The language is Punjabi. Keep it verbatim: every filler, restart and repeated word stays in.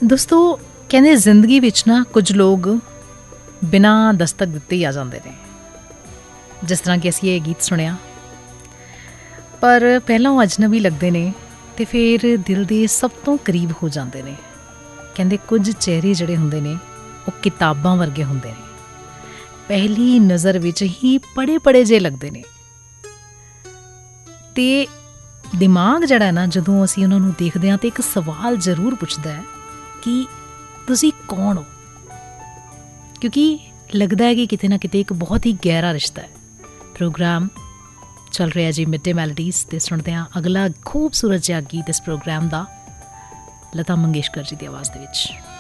ਦੋਸਤੋ ਕਹਿੰਦੇ ਜ਼ਿੰਦਗੀ ਵਿੱਚ ਨਾ ਕੁਝ ਲੋਕ ਬਿਨਾਂ ਦਸਤਕ ਦਿੱਤੇ ਹੀ ਆ ਜਾਂਦੇ ਨੇ, ਜਿਸ ਤਰ੍ਹਾਂ ਕਿ ਅਸੀਂ ਇਹ ਗੀਤ ਸੁਣਿਆ। ਪਰ ਪਹਿਲਾਂ ਉਹ ਅਜਨਬੀ ਲੱਗਦੇ ਨੇ ਅਤੇ ਫਿਰ ਦਿਲ ਦੇ ਸਭ ਤੋਂ ਕਰੀਬ ਹੋ ਜਾਂਦੇ ਨੇ। ਕਹਿੰਦੇ ਕੁਝ ਚਿਹਰੇ ਜਿਹੜੇ ਹੁੰਦੇ ਨੇ ਉਹ ਕਿਤਾਬਾਂ ਵਰਗੇ ਹੁੰਦੇ ਨੇ, ਪਹਿਲੀ ਨਜ਼ਰ ਵਿੱਚ ਹੀ ਪੜ੍ਹੇ ਪੜ੍ਹੇ ਜਿਹੇ ਲੱਗਦੇ ਨੇ। ਅਤੇ ਦਿਮਾਗ ਜਿਹੜਾ ਨਾ, ਜਦੋਂ ਅਸੀਂ ਉਹਨਾਂ ਨੂੰ ਦੇਖਦੇ ਹਾਂ ਤਾਂ ਇੱਕ ਸਵਾਲ ਜ਼ਰੂਰ ਪੁੱਛਦਾ ਹੈ ਕਿ ਤੁਸੀਂ ਕੌਣ ਹੋ, ਕਿਉਂਕਿ ਲੱਗਦਾ ਹੈ ਕਿ ਕਿਤੇ ਨਾ ਕਿਤੇ ਇੱਕ ਬਹੁਤ ਹੀ ਗਹਿਰਾ ਰਿਸ਼ਤਾ ਹੈ। ਪ੍ਰੋਗਰਾਮ ਚੱਲ ਰਿਹਾ ਜੀ ਮਿੱਡੇ ਮੈਲੋਡੀਜ਼, ਅਤੇ ਸੁਣਦੇ ਹਾਂ ਅਗਲਾ ਖੂਬਸੂਰਤ ਜਿਹਾ ਗੀਤ ਇਸ ਪ੍ਰੋਗਰਾਮ ਦਾ, ਲਤਾ ਮੰਗੇਸ਼ਕਰ ਜੀ ਦੀ ਆਵਾਜ਼ ਦੇ ਵਿੱਚ।